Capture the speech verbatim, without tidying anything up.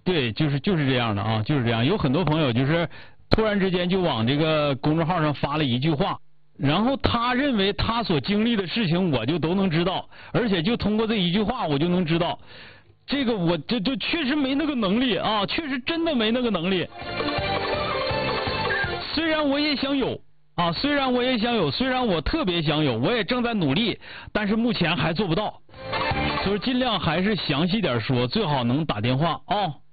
对，就是就是这样的啊，就是这样。有很多朋友就是突然之间就往这个公众号上发了一句话，然后他认为他所经历的事情我就都能知道，而且就通过这一句话我就能知道。这个我这这确实没那个能力啊，确实真的没那个能力。虽然我也想有啊，虽然我也想有，虽然我特别想有，我也正在努力，但是目前还做不到。就是尽量还是详细点说，最好能打电话啊。